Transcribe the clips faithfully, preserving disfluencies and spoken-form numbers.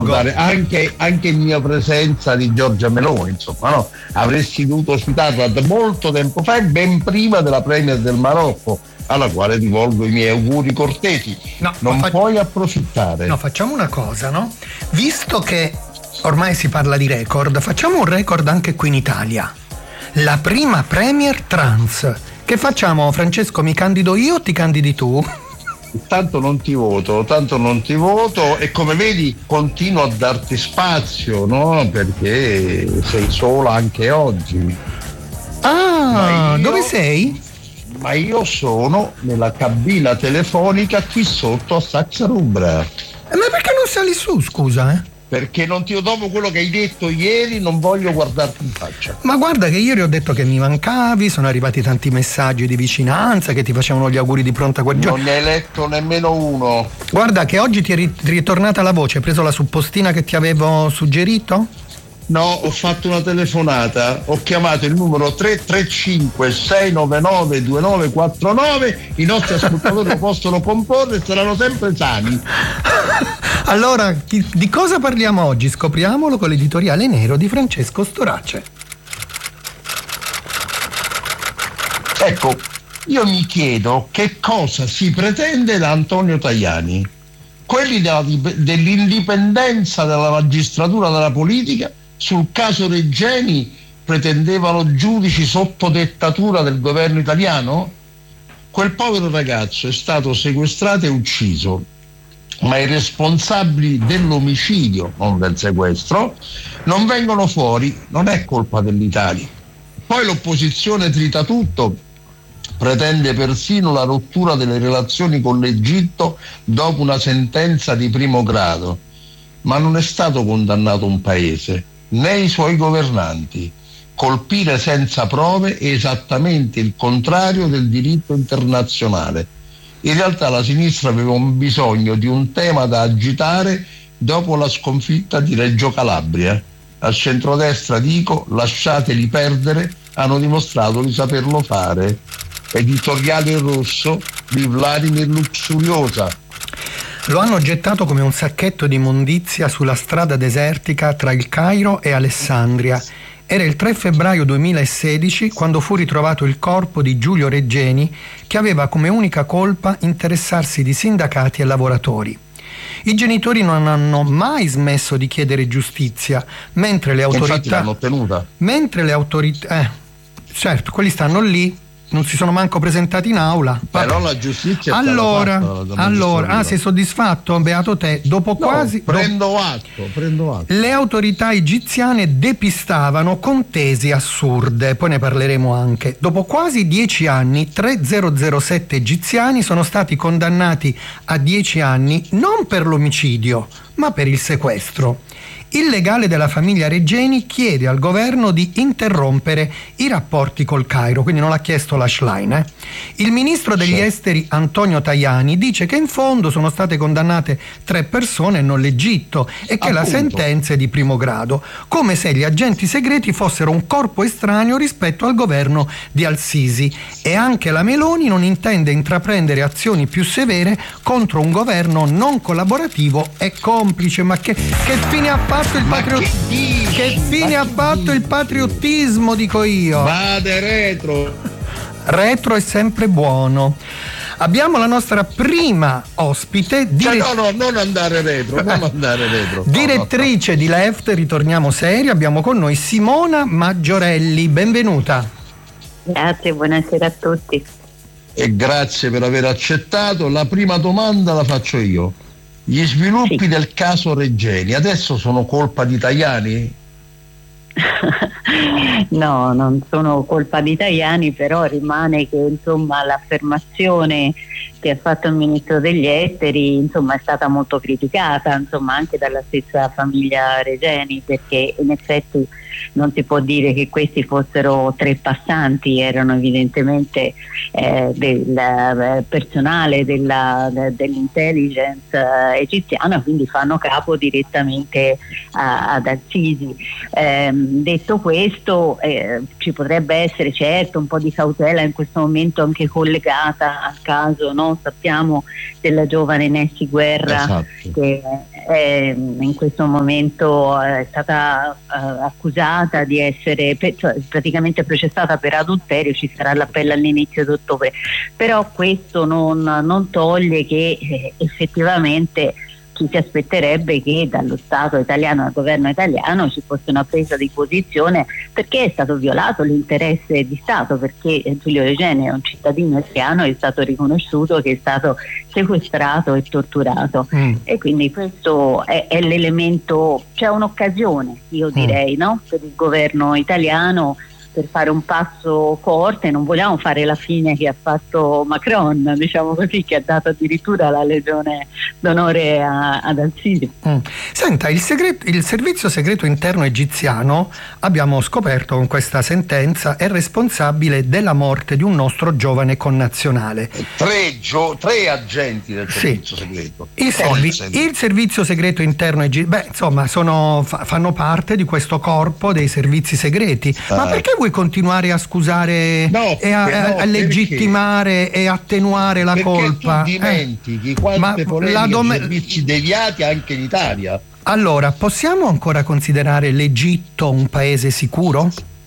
Anche, anche in mia presenza di Giorgia Meloni, insomma, no? Avresti dovuto citarla da molto tempo fa, ben prima della Premier del Marocco, alla quale rivolgo i miei auguri cortesi. No, non fa... puoi approfittare. No, facciamo una cosa, no? Visto che ormai si parla di record, facciamo un record anche qui in Italia. La prima Premier trans. Che facciamo, Francesco? Mi candido io o ti candidi tu? Tanto non ti voto, tanto non ti voto e come vedi continuo a darti spazio, no? Perché sei sola anche oggi. Ah, io, dove sei? Ma io sono nella cabina telefonica qui sotto a Saxa Rubra. Eh, ma perché non sali su, scusa, eh? Perché non ti dopo quello che hai detto ieri non voglio guardarti in faccia. Ma guarda che ieri ho detto che mi mancavi, sono arrivati tanti messaggi di vicinanza che ti facevano gli auguri di pronta guarigione. Non ne hai letto nemmeno uno. Guarda che oggi ti è ritornata la voce, hai preso la suppostina che ti avevo suggerito? No, ho fatto una telefonata, ho chiamato il numero tre tre cinque sei nove nove due nove quattro nove, i nostri ascoltatori lo possono comporre e saranno sempre sani. Allora, di, di cosa parliamo oggi? Scopriamolo con l'editoriale nero di Francesco Storace. Ecco, io mi chiedo che cosa si pretende da Antonio Tajani. Quelli della, dell'indipendenza della magistratura dalla politica. Sul caso Regeni pretendevano giudici sotto dettatura del governo italiano? Quel povero ragazzo è stato sequestrato e ucciso, ma i responsabili dell'omicidio, non del sequestro, non vengono fuori, non è colpa dell'Italia. Poi l'opposizione trita tutto, pretende persino la rottura delle relazioni con l'Egitto dopo una sentenza di primo grado, ma non è stato condannato un paese, né i suoi governanti. Colpire senza prove è esattamente il contrario del diritto internazionale. In realtà la sinistra aveva un bisogno di un tema da agitare dopo la sconfitta di Reggio Calabria. Al centrodestra dico, lasciateli perdere, hanno dimostrato di saperlo fare. Editoriale rosso di Vladimir Luxuriosa. Lo hanno gettato come un sacchetto di immondizia sulla strada desertica tra il Cairo e Alessandria. Era il tre febbraio duemilasedici quando fu ritrovato il corpo di Giulio Regeni, che aveva come unica colpa interessarsi di sindacati e lavoratori. I genitori non hanno mai smesso di chiedere giustizia, mentre le autorità... Infatti l'hanno ottenuta. Mentre le autorità... Eh, certo, quelli stanno lì, non si sono manco presentati in aula. Però la giustizia allora, è stata fatta, allora, ah, sei soddisfatto? Beato te. Dopo no, quasi prendo atto, prendo atto. Le autorità egiziane depistavano contesi assurde, poi ne parleremo anche. Dopo quasi dieci anni, tremilasette egiziani sono stati condannati a dieci anni non per l'omicidio, ma per il sequestro. Il legale della famiglia Regeni chiede al governo di interrompere i rapporti col Cairo, quindi non l'ha chiesto la Schlein. Eh? Il ministro degli sì. esteri Antonio Tajani dice che in fondo sono state condannate tre persone e non l'Egitto e che Appunto. la sentenza è di primo grado, come se gli agenti segreti fossero un corpo estraneo rispetto al governo di Al-Sisi, e anche la Meloni non intende intraprendere azioni più severe contro un governo non collaborativo e complice. Ma che, che fine ha fatto il patriottismo? Che, che fine ha fatto il patriottismo, dico io? Vade retro. Retro è sempre buono. Abbiamo la nostra prima ospite, dire... cioè, no, no, non andare retro, non andare retro. Direttrice no, no. di Left, ritorniamo seri, abbiamo con noi Simona Maggiorelli, benvenuta. Grazie, buonasera a tutti. E grazie per aver accettato. La prima domanda la faccio io. Gli sviluppi sì. del caso Regeni adesso sono colpa di Tajani? No, non sono colpa di Tajani, però rimane che insomma l'affermazione che ha fatto il ministro degli esteri insomma è stata molto criticata, insomma anche dalla stessa famiglia Regeni, perché in effetti non si può dire che questi fossero tre passanti, erano evidentemente eh, del eh, personale della, de, dell'intelligence eh, egiziana, quindi fanno capo direttamente a, ad Al-Sisi. Eh, detto questo, eh, ci potrebbe essere certo un po' di cautela in questo momento anche collegata al caso, no? Sappiamo della giovane Nessi Guerra, esatto. che eh, in questo momento è stata eh, accusata di essere cioè, praticamente processata per adulterio. Ci sarà l'appello all'inizio di ottobre, però questo non, non toglie che eh, effettivamente ci si aspetterebbe che dallo Stato italiano, dal governo italiano, ci fosse una presa di posizione, perché è stato violato l'interesse di Stato, perché Giulio Regeni è un cittadino italiano, è stato riconosciuto che è stato sequestrato e torturato, mm. e quindi questo è, è l'elemento, c'è un'occasione, io direi, mm. no? Per il governo italiano per fare un passo forte. Non vogliamo fare la fine che ha fatto Macron, diciamo così, che ha dato addirittura la legione d'onore a, ad al-Sisi. Mm. Senta, il, segreto, il servizio segreto interno egiziano, abbiamo scoperto con questa sentenza, è responsabile della morte di un nostro giovane connazionale. Tre, gio- tre agenti del servizio sì. segreto. Il, servi- il servizio segreto interno egiziano, beh, insomma, sono, fa- fanno parte di questo corpo dei servizi segreti. Ah. Ma perché vuoi continuare a scusare no, e a, no, a legittimare perché? e attenuare la perché colpa? Tu dimentichi eh. quante polemiche dom- servizi deviati anche in Italia. Allora, possiamo ancora considerare l'Egitto un paese sicuro?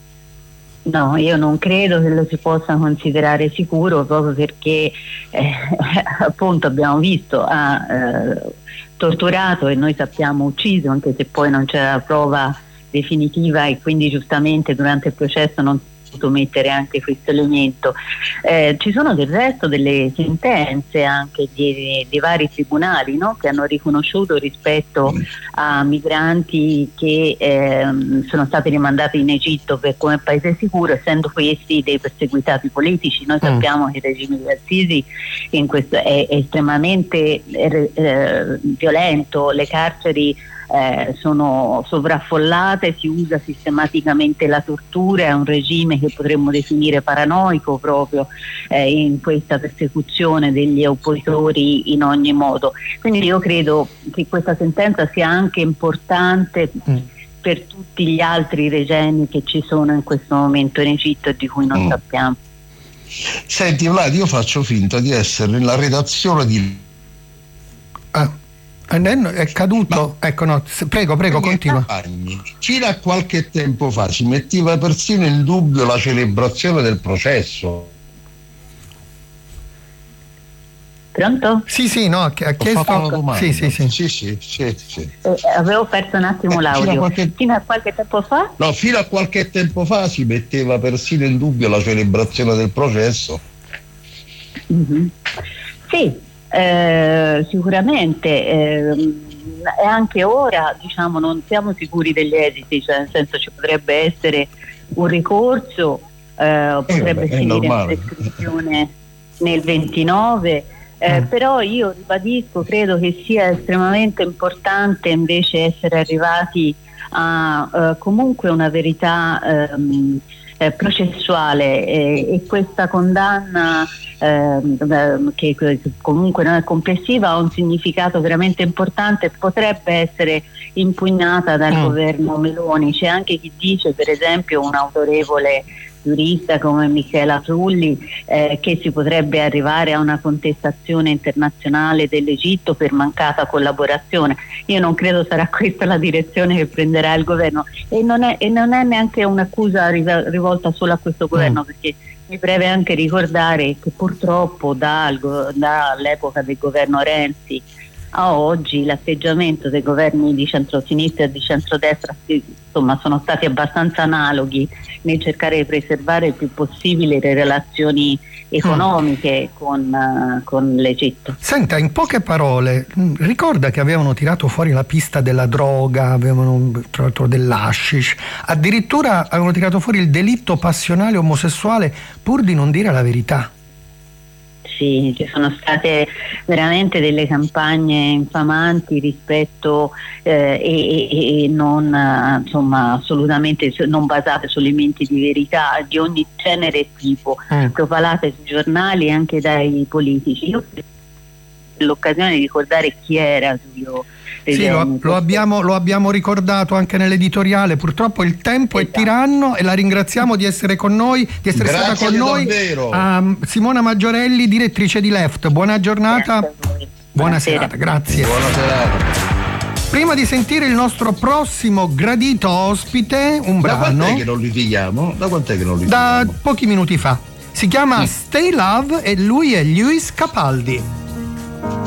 No, io non credo che lo si possa considerare sicuro, proprio perché eh, appunto abbiamo visto ha eh, torturato e noi sappiamo ucciso, anche se poi non c'era prova definitiva e quindi giustamente durante il processo non si è potuto mettere anche questo elemento. Eh, ci sono del resto delle sentenze anche di, di vari tribunali, no? Che hanno riconosciuto rispetto a migranti che eh, sono stati rimandati in Egitto per come paese sicuro, essendo questi dei perseguitati politici. Noi sappiamo mm. che il regime di al-Sisi in questo è, è estremamente eh, violento, le carceri Eh, sono sovraffollate, si usa sistematicamente la tortura, è un regime che potremmo definire paranoico proprio eh, in questa persecuzione degli oppositori in ogni modo. Quindi io credo che questa sentenza sia anche importante mm. per tutti gli altri regimi che ci sono in questo momento in Egitto e di cui non mm. sappiamo. Senti Vlad, io faccio finta di essere nella redazione di ah. È caduto, ma, ecco no, prego, prego, continua. Fino a qualche tempo fa si metteva persino in dubbio la celebrazione del processo. Pronto? Sì, sì, no, ha chiesto. Sì, sì, sì. Sì, sì, sì, sì. Eh, avevo perso un attimo eh, l'audio. Fino a, qualche... fino a qualche tempo fa? No, fino a qualche tempo fa si metteva persino in dubbio la celebrazione del processo. Mm-hmm. Sì. Eh, sicuramente eh, e anche ora diciamo non siamo sicuri degli esiti, cioè nel senso ci potrebbe essere un ricorso, eh, potrebbe eh, vabbè, finire in prescrizione nel ventinove, eh, mm. però io ribadisco, credo che sia estremamente importante invece essere arrivati a eh, comunque una verità ehm, eh, processuale eh, e questa condanna eh, che comunque non è complessiva ha un significato veramente importante, potrebbe essere impugnata dal mm. governo Meloni. C'è anche chi dice, per esempio un autorevole giurista come Michela Trulli, eh, che si potrebbe arrivare a una contestazione internazionale dell'Egitto per mancata collaborazione. Io non credo sarà questa la direzione che prenderà il governo, e non è, e non è neanche un'accusa rivolta solo a questo governo, mm. perché mi preme anche ricordare che purtroppo dal, dall'epoca del governo Renzi a oggi l'atteggiamento dei governi di centrosinistra e di centrodestra insomma sono stati abbastanza analoghi nel cercare di preservare il più possibile le relazioni economiche mm. con, uh, con l'Egitto. Senta, in poche parole, ricorda che avevano tirato fuori la pista della droga, avevano tra l'altro dell'hashish, addirittura avevano tirato fuori il delitto passionale omosessuale pur di non dire la verità. Sì, ci sono state veramente delle campagne infamanti rispetto eh, e, e non eh, insomma assolutamente non basate su elementi di verità di ogni genere e tipo, mm. propalate sui giornali e anche dai politici. Io ho l'occasione di ricordare chi era Giulio Sì, lo, lo, abbiamo, lo abbiamo ricordato anche nell'editoriale. Purtroppo il tempo esatto. è tiranno, e la ringraziamo di essere con noi, di essere Grazie stata con noi. Um, Simona Maggiorelli, direttrice di Left. Buona giornata. Buona serata, grazie. Buona serata. Prima di sentire il nostro prossimo gradito ospite, un Da brano quant'è che non litighiamo? Da quant'è che non da litighiamo? pochi minuti fa. Si chiama Mm. Stay Love e lui è Lewis Capaldi.